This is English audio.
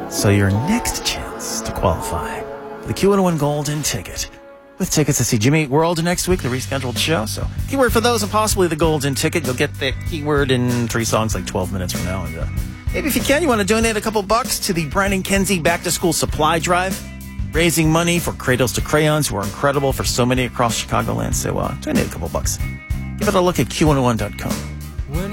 So your next chance to qualify for the Q101 Golden Ticket. With tickets to see Jimmy Eat World next week, the rescheduled show. So keyword for those and possibly the Golden Ticket. You'll get the keyword in 3 songs like 12 minutes from now. And maybe if you can, you want to donate a couple bucks to the Brandon Kenzie Back to School Supply Drive, raising money for Cradles to Crayons, who are incredible for so many across Chicagoland. So donate a couple bucks. Give it a look at Q101.com.